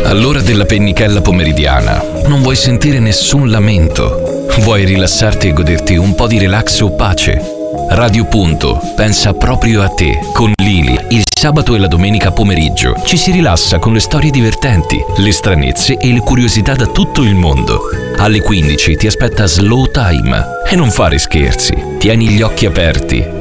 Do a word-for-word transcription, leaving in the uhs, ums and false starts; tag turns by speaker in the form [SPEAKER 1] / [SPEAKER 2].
[SPEAKER 1] All'ora della pennichella pomeridiana non vuoi sentire nessun lamento. Vuoi rilassarti e goderti un po' di relax o pace? Radio Punto pensa proprio a te. Con Lili, il sabato e la domenica pomeriggio ci si rilassa con le storie divertenti, le stranezze e le curiosità da tutto il mondo. Alle quindici ti aspetta Slow Time. E non fare scherzi, tieni gli occhi aperti